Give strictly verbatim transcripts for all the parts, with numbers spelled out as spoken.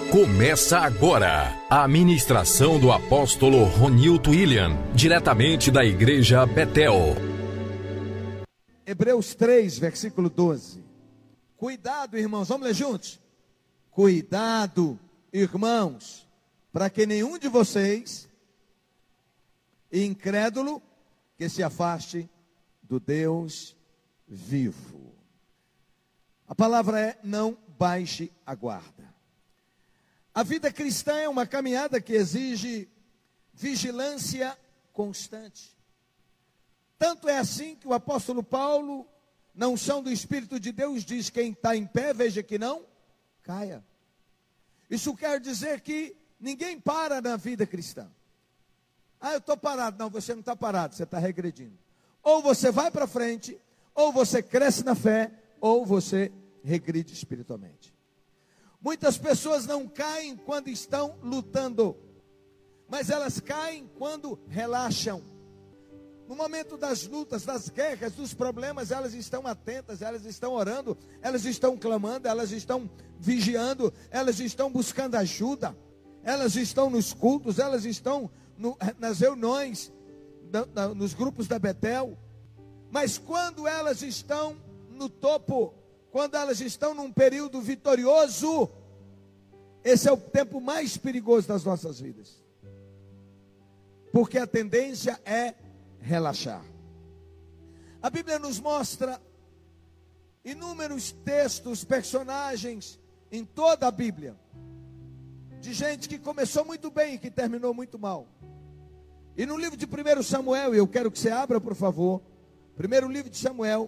Começa agora a ministração do apóstolo Ronilton William, diretamente da igreja Betel. Hebreus três, versículo doze. Cuidado, irmãos, vamos ler juntos? Cuidado, irmãos, para que nenhum de vocês, incrédulo, que se afaste do Deus vivo. A palavra é: não baixe a guarda. A vida cristã é uma caminhada que exige vigilância constante. Tanto é assim que o apóstolo Paulo, na unção do Espírito de Deus, diz: quem está em pé, veja que não caia. Isso quer dizer que ninguém para na vida cristã. Ah, eu estou parado. Não, você não está parado, você está regredindo. Ou você vai para frente, ou você cresce na fé, ou você regride espiritualmente. Muitas pessoas não caem quando estão lutando, mas elas caem quando relaxam. No momento das lutas, das guerras, dos problemas, elas estão atentas, elas estão orando, elas estão clamando, elas estão vigiando, elas estão buscando ajuda, elas estão nos cultos, elas estão no, nas reuniões, da, da, nos grupos da Betel. Mas quando elas estão no topo, quando elas estão num período vitorioso, esse é o tempo mais perigoso das nossas vidas, porque a tendência é relaxar. A Bíblia nos mostra inúmeros textos, personagens em toda a Bíblia, de gente que começou muito bem e que terminou muito mal. E no livro de primeiro Samuel, e eu quero que você abra, por favor, primeiro livro de Samuel,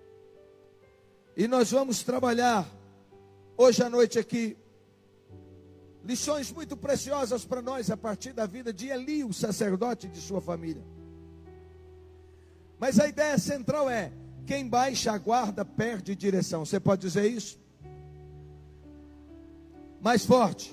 e nós vamos trabalhar hoje à noite aqui lições muito preciosas para nós a partir da vida de Eli, o sacerdote, e de sua família. Mas a ideia central é: quem baixa a guarda perde direção. Você pode dizer isso? Mais forte.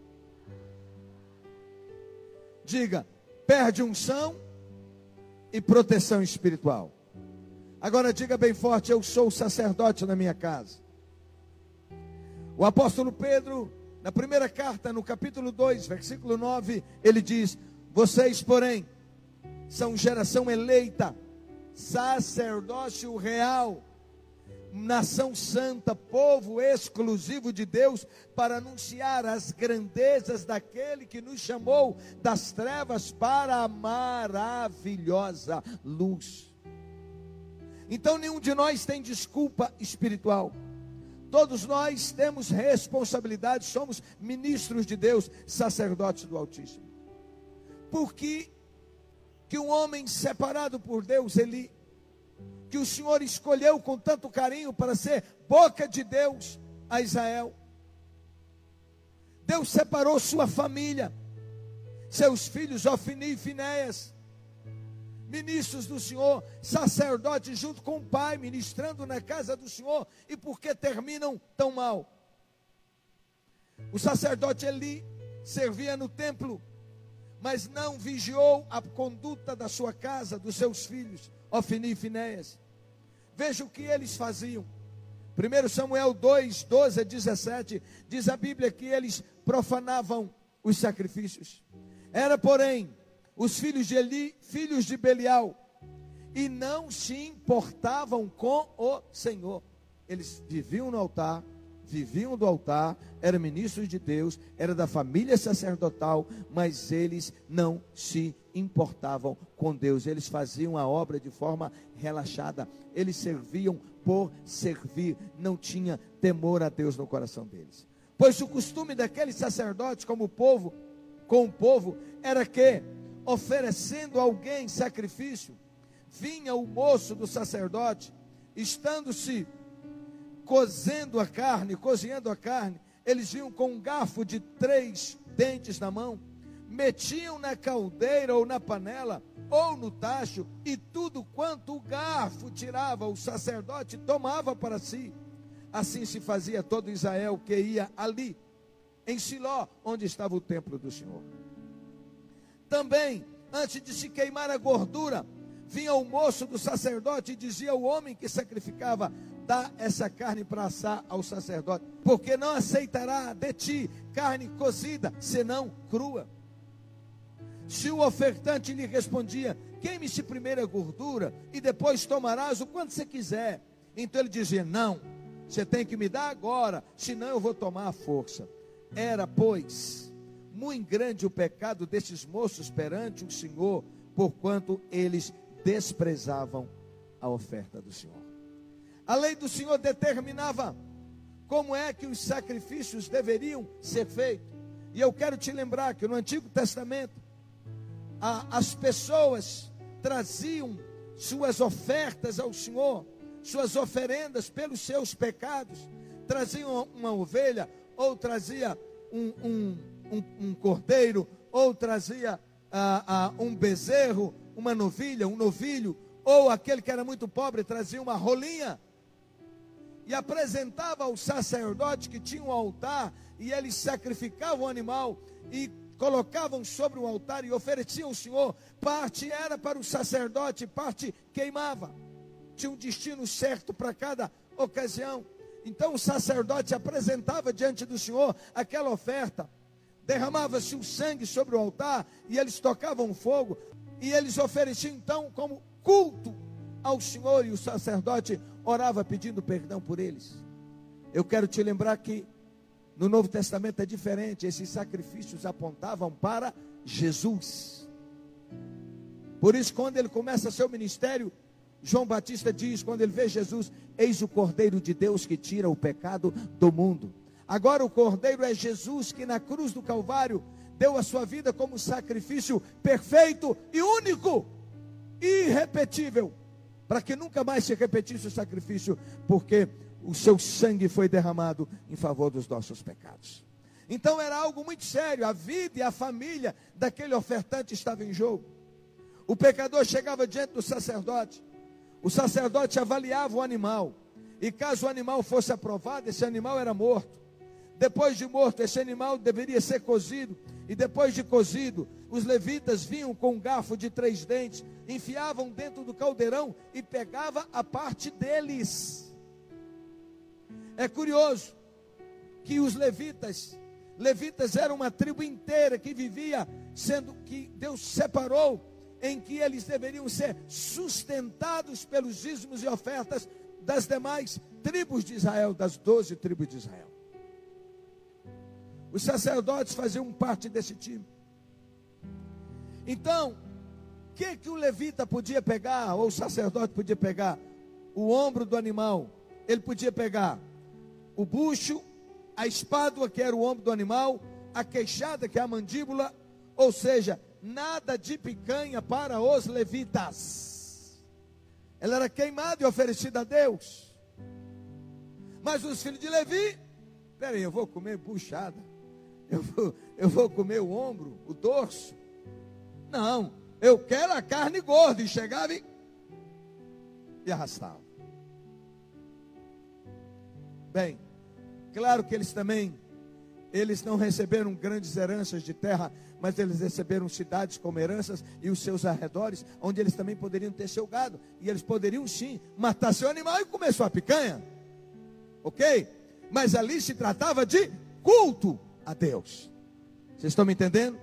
Diga: perde unção e proteção espiritual. Agora diga bem forte: eu sou sacerdote na minha casa. O apóstolo Pedro, na primeira carta, no capítulo dois, versículo nove, ele diz: vocês, porém, são geração eleita, sacerdócio real, nação santa, povo exclusivo de Deus, para anunciar as grandezas daquele que nos chamou das trevas para a maravilhosa luz. Então nenhum de nós tem desculpa espiritual. Todos nós temos responsabilidade, somos ministros de Deus, sacerdotes do Altíssimo. Por que que um homem separado por Deus, Eli, que o Senhor escolheu com tanto carinho para ser boca de Deus a Israel, Deus separou sua família, seus filhos Ofni e Finéias, ministros do Senhor, sacerdotes junto com o pai, ministrando na casa do Senhor. E por que terminam tão mal? O sacerdote Eli servia no templo, mas não vigiou a conduta da sua casa, dos seus filhos Ofni e Finéias. Veja o que eles faziam. primeiro Samuel dois, doze a dezessete, diz a Bíblia que eles profanavam os sacrifícios. Era, porém, os filhos de Eli, filhos de Belial, e não se importavam com o Senhor. Eles viviam no altar, viviam do altar, eram ministros de Deus, era da família sacerdotal, mas eles não se importavam com Deus. Eles faziam a obra de forma relaxada, eles serviam por servir, não tinha temor a Deus no coração deles. Pois o costume daqueles sacerdotes como o povo, com o povo, era que, oferecendo a alguém sacrifício, vinha o moço do sacerdote, estando-se cozendo a carne, cozinhando a carne, eles vinham com um garfo de três dentes na mão, metiam na caldeira ou na panela, ou no tacho, e tudo quanto o garfo tirava, o sacerdote tomava para si. Assim se fazia todo Israel que ia ali, em Siló, onde estava o templo do Senhor. Também, antes de se queimar a gordura, vinha o moço do sacerdote e dizia ao homem que sacrificava: dá essa carne para assar ao sacerdote, porque não aceitará de ti carne cozida, senão crua. Se o ofertante lhe respondia: queime-se primeiro a gordura e depois tomarás o quanto você quiser, então ele dizia: não, você tem que me dar agora, senão eu vou tomar a força. Era, pois, muito grande o pecado destes moços perante o Senhor, porquanto eles desprezavam a oferta do Senhor. A lei do Senhor determinava como é que os sacrifícios deveriam ser feitos. E eu quero te lembrar que no Antigo Testamento, a, as pessoas traziam suas ofertas ao Senhor, suas oferendas pelos seus pecados. Traziam uma ovelha, ou trazia um, um, um, um cordeiro, ou trazia ah, ah, um bezerro, uma novilha, um novilho, ou aquele que era muito pobre trazia uma rolinha, e apresentava ao sacerdote que tinha um altar, e eles sacrificavam o animal, e colocavam sobre o altar, e ofereciam ao Senhor. Parte era para o sacerdote, parte queimava. Tinha um destino certo para cada ocasião. Então o sacerdote apresentava diante do Senhor aquela oferta, derramava-se o sangue sobre o altar, e eles tocavam fogo, e eles ofereciam então como culto ao Senhor, e o sacerdote orava pedindo perdão por eles. Eu quero te lembrar que no Novo Testamento é diferente. Esses sacrifícios apontavam para Jesus. Por isso, quando ele começa seu ministério, João Batista diz, quando ele vê Jesus: eis o Cordeiro de Deus que tira o pecado do mundo. Agora o Cordeiro é Jesus, que na cruz do Calvário deu a sua vida como sacrifício perfeito e único, irrepetível, para que nunca mais se repetisse o sacrifício, porque o seu sangue foi derramado em favor dos nossos pecados. Então era algo muito sério. A vida e a família daquele ofertante estava em jogo. O pecador chegava diante do sacerdote, o sacerdote avaliava o animal, e caso o animal fosse aprovado, esse animal era morto. Depois de morto, esse animal deveria ser cozido, e depois de cozido, os levitas vinham com um garfo de três dentes, enfiavam dentro do caldeirão e pegava a parte deles. É curioso que os levitas, levitas eram uma tribo inteira que vivia, sendo que Deus separou, em que eles deveriam ser sustentados pelos dízimos e ofertas das demais tribos de Israel, das doze tribos de Israel. Os sacerdotes faziam parte desse time. Então, o que, que o levita podia pegar, ou o sacerdote podia pegar? O ombro do animal. Ele podia pegar o bucho, a espádua, que era o ombro do animal, a queixada, que é a mandíbula, ou seja, nada de picanha para os levitas. Ela era queimada e oferecida a Deus. Mas os filhos de Levi: peraí, eu vou comer buchada, eu vou, eu vou comer o ombro, o dorso? Não, eu quero a carne gorda. E chegava e, e arrastava. Bem, claro que eles também, eles não receberam grandes heranças de terra, mas eles receberam cidades como heranças e os seus arredores, onde eles também poderiam ter seu gado, e eles poderiam sim matar seu animal e comer sua picanha, ok? Mas ali se tratava de culto a Deus. Vocês estão me entendendo?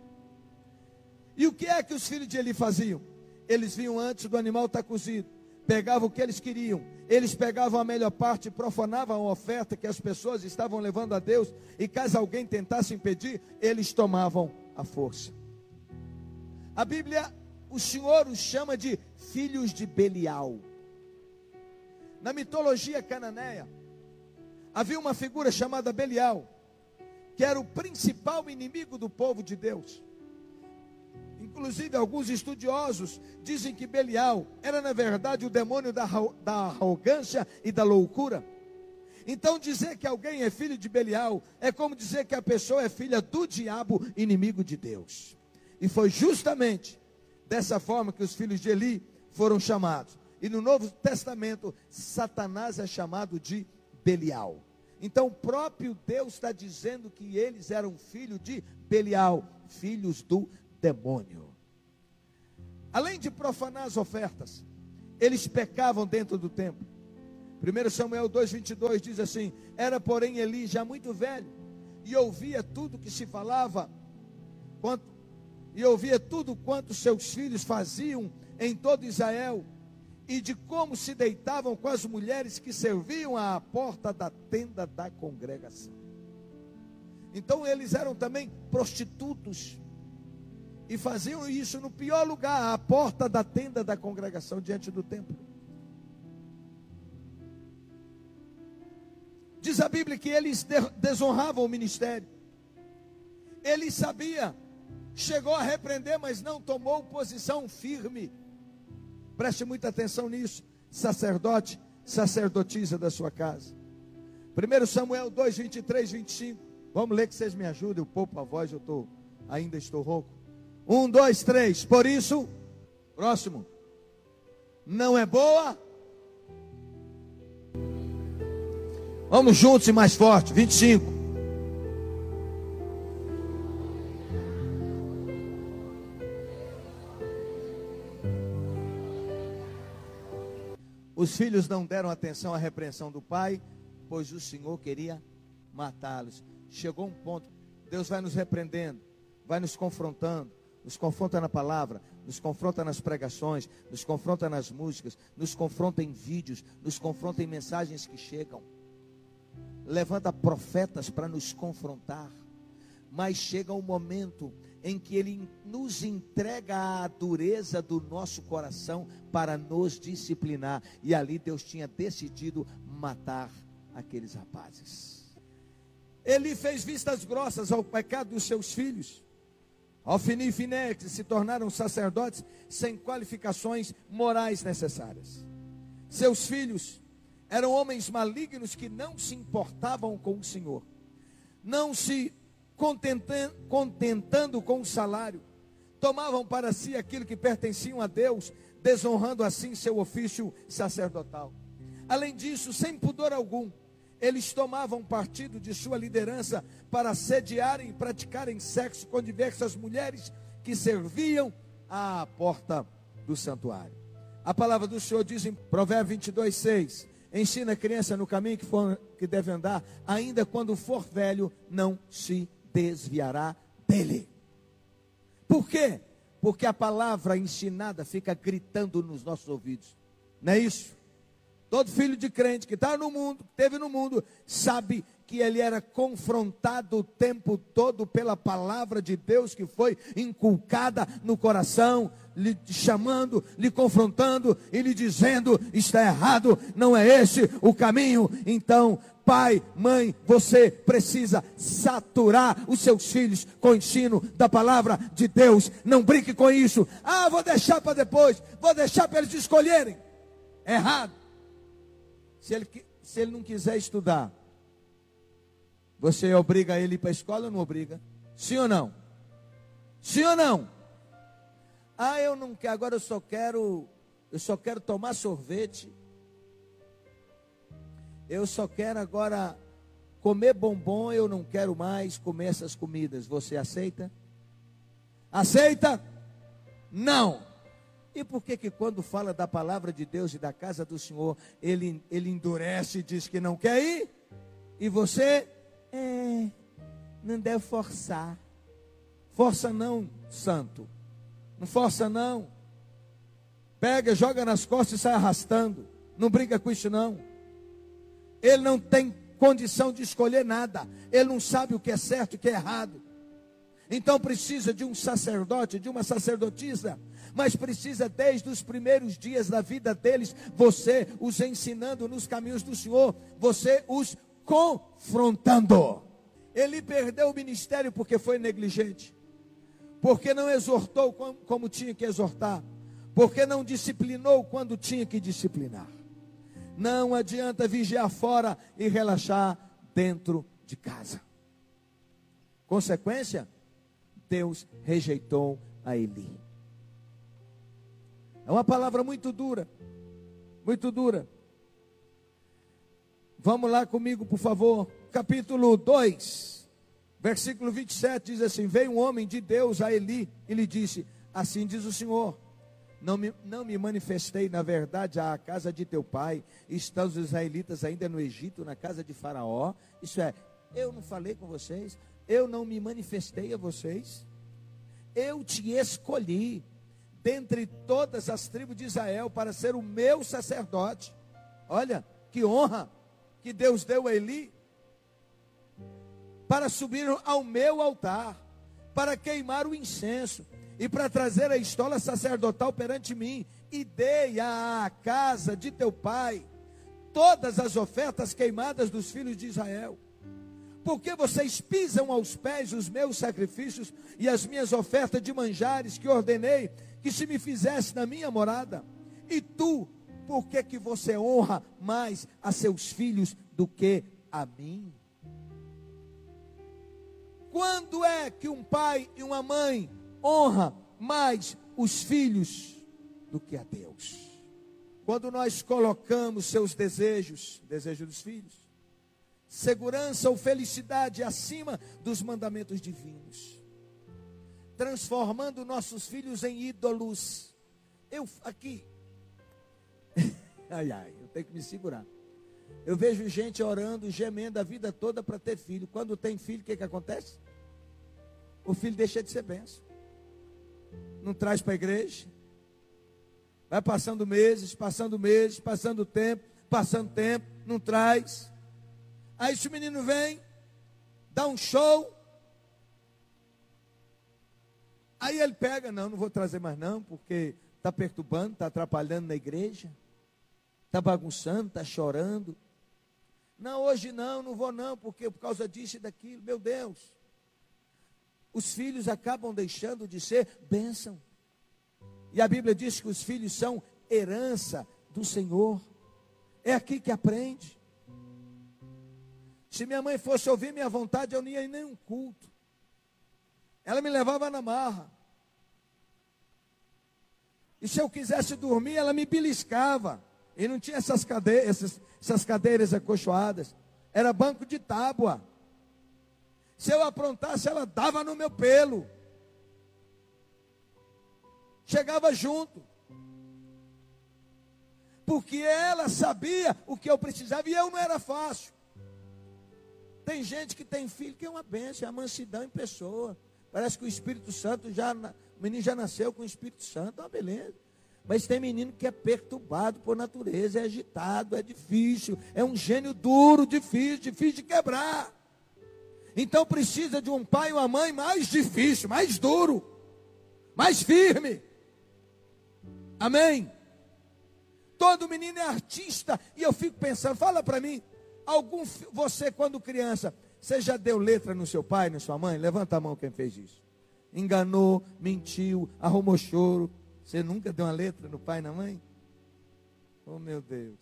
E o que é que os filhos de Eli faziam? Eles vinham antes do animal estar cozido, pegavam o que eles queriam, eles pegavam a melhor parte e profanavam a oferta que as pessoas estavam levando a Deus, e caso alguém tentasse impedir, eles tomavam a força. A Bíblia, o Senhor os chama de filhos de Belial. Na mitologia cananeia, havia uma figura chamada Belial, que era o principal inimigo do povo de Deus. Inclusive, alguns estudiosos dizem que Belial era, na verdade, o demônio da, da arrogância e da loucura. Então, dizer que alguém é filho de Belial é como dizer que a pessoa é filha do diabo, inimigo de Deus. E foi justamente dessa forma que os filhos de Eli foram chamados. E no Novo Testamento, Satanás é chamado de Belial. Então, o próprio Deus está dizendo que eles eram filhos de Belial, filhos do demônio. Além de profanar as ofertas, eles pecavam dentro do templo. primeiro Samuel dois, vinte e dois diz assim: era porém Eli já muito velho, e ouvia tudo que se falava, quanto, e ouvia tudo quanto seus filhos faziam em todo Israel, e de como se deitavam com as mulheres que serviam à porta da tenda da congregação. Então eles eram também prostitutos, e faziam isso no pior lugar, à porta da tenda da congregação, diante do templo. Diz a Bíblia que eles desonravam o ministério. Ele sabia, chegou a repreender, mas não tomou posição firme. Preste muita atenção nisso, sacerdote, sacerdotisa da sua casa. primeiro Samuel dois, vinte e três, vinte e cinco. Vamos ler que vocês me ajudem, eu poupo a voz, eu tô, ainda estou rouco. Um, dois, três. Por isso, próximo, não é boa. Vamos juntos e mais forte. vinte e cinco. Os filhos não deram atenção à repreensão do pai, pois o Senhor queria matá-los. Chegou um ponto, Deus vai nos repreendendo, vai nos confrontando, nos confronta na palavra, nos confronta nas pregações, nos confronta nas músicas, nos confronta em vídeos, nos confronta em mensagens que chegam. Levanta profetas para nos confrontar, mas chega um momento em que Ele nos entrega a dureza do nosso coração para nos disciplinar, e ali Deus tinha decidido matar aqueles rapazes. Ele fez vistas grossas ao pecado dos seus filhos. Ofni e Finéias se tornaram sacerdotes sem qualificações morais necessárias. Seus filhos eram homens malignos que não se importavam com o Senhor, não se contentando, contentando com o salário, tomavam para si aquilo que pertenciam a Deus, desonrando assim seu ofício sacerdotal. Além disso, sem pudor algum, eles tomavam partido de sua liderança para assediarem e praticarem sexo com diversas mulheres que serviam à porta do santuário. A palavra do Senhor diz em Provérbios vinte e dois, seis: ensina a criança no caminho que, for, que deve andar, ainda quando for velho, não se desviará dele. Por quê? Porque a palavra ensinada fica gritando nos nossos ouvidos. Não é isso? Todo filho de crente que está no mundo, que esteve no mundo, sabe que ele era confrontado o tempo todo pela palavra de Deus que foi inculcada no coração, lhe chamando, lhe confrontando e lhe dizendo: está errado, não é esse o caminho. Então, pai, mãe, você precisa saturar os seus filhos com o ensino da palavra de Deus. Não brinque com isso. Ah, vou deixar para depois, vou deixar para eles escolherem. Errado. Se ele, se ele não quiser estudar, você obriga ele a ir para a escola ou não obriga? Sim ou não? Sim ou não? Ah, eu não quero, agora eu só quero, eu só quero tomar sorvete. Eu só quero agora comer bombom, eu não quero mais comer essas comidas. Você aceita? Aceita? Não. E por que que quando fala da palavra de Deus e da casa do Senhor, ele, ele endurece e diz que não quer ir? E você, é, não deve forçar. Força não, santo. Não força não. Pega, joga nas costas e sai arrastando. Não brinca com isso não. Ele não tem condição de escolher nada. Ele não sabe o que é certo e o que é errado. Então precisa de um sacerdote, de uma sacerdotisa, mas precisa desde os primeiros dias da vida deles, você os ensinando nos caminhos do Senhor, você os confrontando. Ele perdeu o ministério porque foi negligente, porque não exortou como, como tinha que exortar, porque não disciplinou quando tinha que disciplinar. Não adianta vigiar fora e relaxar dentro de casa. Consequência? Deus rejeitou a Eli. É uma palavra muito dura, muito dura. Vamos lá comigo, por favor. Capítulo dois, versículo vinte e sete, diz assim: veio um homem de Deus a Eli e lhe disse: assim diz o Senhor, Não me, não me manifestei, na verdade, à casa de teu pai. Estão os israelitas ainda no Egito, na casa de Faraó. Isso é, eu não falei com vocês, eu não me manifestei a vocês. Eu te escolhi dentre todas as tribos de Israel para ser o meu sacerdote. Olha, que honra que Deus deu a Eli, para subir ao meu altar, para queimar o incenso e para trazer a estola sacerdotal perante mim, e dei à casa de teu pai todas as ofertas queimadas dos filhos de Israel. Porque vocês pisam aos pés os meus sacrifícios e as minhas ofertas de manjares que ordenei que se me fizesse na minha morada? E tu, por que que você honra mais a seus filhos do que a mim? Quando é que um pai e uma mãe honra mais os filhos do que a Deus? Quando nós colocamos seus desejos, desejo dos filhos, segurança ou felicidade acima dos mandamentos divinos, transformando nossos filhos em ídolos. Eu aqui, ai ai, eu tenho que me segurar. Eu vejo gente orando, gemendo a vida toda para ter filho. Quando tem filho, o que que acontece? O filho deixa de ser bênção. Não traz para a igreja. Vai passando meses, passando meses, passando tempo, passando tempo, não traz. Aí se o menino vem, dá um show. Aí ele pega, não, não vou trazer mais não, porque está perturbando, está atrapalhando na igreja. Está bagunçando, está chorando. Não, hoje não, não vou não, porque por causa disso e daquilo, meu Deus. Os filhos acabam deixando de ser bênção. E a Bíblia diz que os filhos são herança do Senhor. É aqui que aprende. Se minha mãe fosse ouvir minha vontade, eu não ia em nenhum culto. Ela me levava na marra. E se eu quisesse dormir, ela me beliscava. E não tinha essas cadeiras, essas, essas cadeiras acolchoadas. Era banco de tábua. Se eu aprontasse, ela dava no meu pelo. Chegava junto. Porque ela sabia o que eu precisava e eu não era fácil. Tem gente que tem filho que é uma bênção, é a mansidão em pessoa. Parece que o Espírito Santo já, o menino já nasceu com o Espírito Santo, é uma beleza. Mas tem menino que é perturbado por natureza, é agitado, é difícil, é um gênio duro, difícil, difícil de quebrar. Então precisa de um pai e uma mãe mais difícil, mais duro, mais firme. Amém? Todo menino é artista. E eu fico pensando, fala para mim, algum, você quando criança, você já deu letra no seu pai, na sua mãe? Levanta a mão quem fez isso. Enganou, mentiu, arrumou choro. Você nunca deu uma letra no pai e na mãe? Oh meu Deus.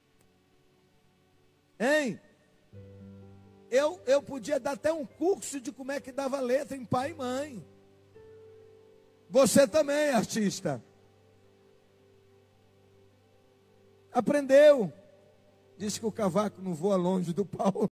Hein? Eu, eu podia dar até um curso de como é que dava letra em pai e mãe. Você também, artista. Aprendeu. Diz que o cavaco não voa longe do pau.